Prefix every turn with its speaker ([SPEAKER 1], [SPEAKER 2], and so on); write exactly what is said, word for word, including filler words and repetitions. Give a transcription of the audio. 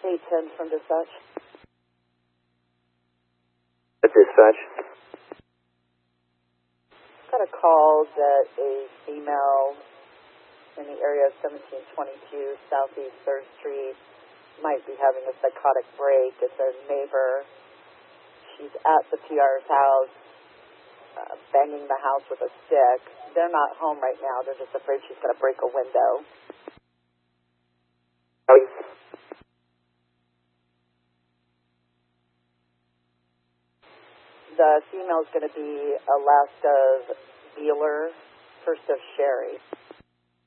[SPEAKER 1] eight ten from dispatch.
[SPEAKER 2] At dispatch.
[SPEAKER 1] Got a call that a female in the area of seventeen twenty-two Southeast third Street might be having a psychotic break. It's a neighbor. She's at the P R's house, uh, banging the house with a stick. They're not home right now. They're just afraid she's going to break a window.
[SPEAKER 2] Oh.
[SPEAKER 1] The female's going to be a last of Beeler, first of Sherry.